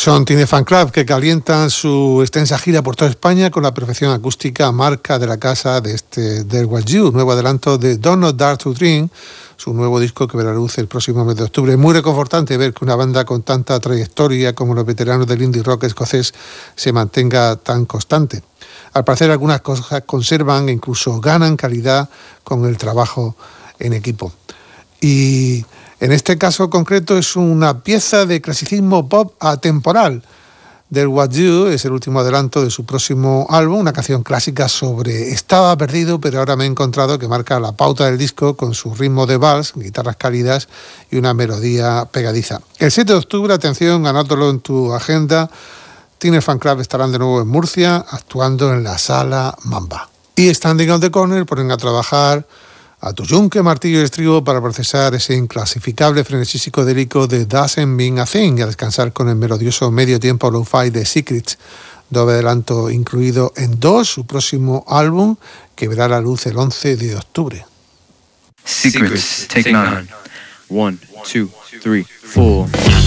Son Teenage Fanclub, que calientan su extensa gira por toda España con la perfección acústica marca de la casa de There Was You, nuevo adelanto de Don't Not Dare to Dream, su nuevo disco que verá la luz el próximo mes de octubre. Es muy reconfortante ver que una banda con tanta trayectoria como los veteranos del indie rock escocés se mantenga tan constante. Al parecer algunas cosas conservan e incluso ganan calidad con el trabajo en equipo. Y en este caso concreto es una pieza de clasicismo pop atemporal. There Was You es el último adelanto de su próximo álbum, una canción clásica sobre estaba perdido, pero ahora me he encontrado, que marca la pauta del disco con su ritmo de vals, guitarras cálidas y una melodía pegadiza. El 7 de octubre, atención, anótalo en tu agenda, Teenage Fanclub estarán de nuevo en Murcia, actuando en la Sala Mamba. Y Standing on the Corner ponen a trabajar a tu yunque, martillo y estribo para procesar ese inclasificable frenesí psicodélico de Doesn't Mean a Thing y a descansar con el melodioso medio tiempo lo-fi de Secrets, doble adelanto incluido en DOS, su próximo álbum que verá la luz el 11 de octubre. Secrets, take 9. 1, 2, 3, 4.